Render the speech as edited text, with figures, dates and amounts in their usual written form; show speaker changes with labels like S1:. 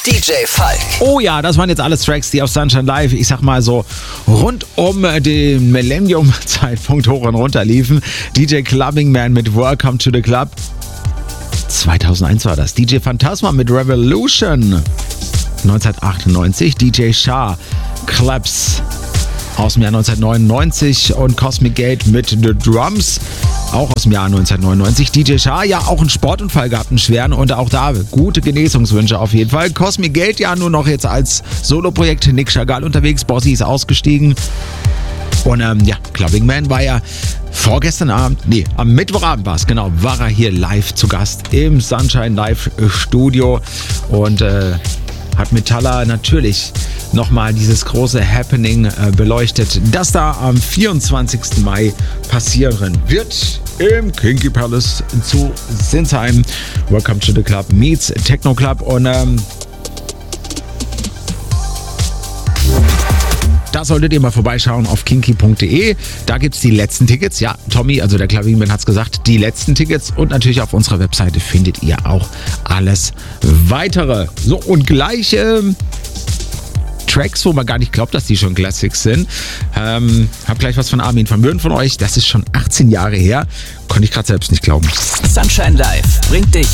S1: DJ Falk.
S2: Oh ja, das waren jetzt alles Tracks, die auf Sunshine Live, ich sag mal so, rund um den Millennium-Zeitpunkt hoch und runter liefen. DJ Clubbing Man mit Welcome to the Club. 2001 war das. DJ Phantasma mit Revolution. 1998 DJ Shah, Claps aus dem Jahr 1999 und Cosmic Gate mit The Drums, auch aus dem Jahr 1999. DJ Shah, ja auch einen Sportunfall gehabt, einen schweren, und auch da gute Genesungswünsche auf jeden Fall. Cosmic Gate ja nur noch jetzt als Soloprojekt. Nick Chagall unterwegs, Bossy ist ausgestiegen. Und Clubbing Man war ja vorgestern Abend, am Mittwochabend war es, genau, war er hier live zu Gast im Sunshine Live Studio und hat mit Talla natürlich nochmal dieses große Happening beleuchtet, das da am 24. Mai passieren wird im Kinky Palace zu Sinsheim. Welcome to the Club meets Techno Club, und da solltet ihr mal vorbeischauen auf kinky.de. Da gibt es die letzten Tickets. Ja, Tommy, also der Clubbing Man, hat es gesagt, die letzten Tickets. Und natürlich auf unserer Webseite findet ihr auch alles Weitere. So, und gleich Tracks, wo man gar nicht glaubt, dass die schon Classics sind. Hab gleich was von Armin van Buuren von euch. Das ist schon 18 Jahre her. Konnte ich gerade selbst nicht glauben.
S1: Sunshine Live bringt dich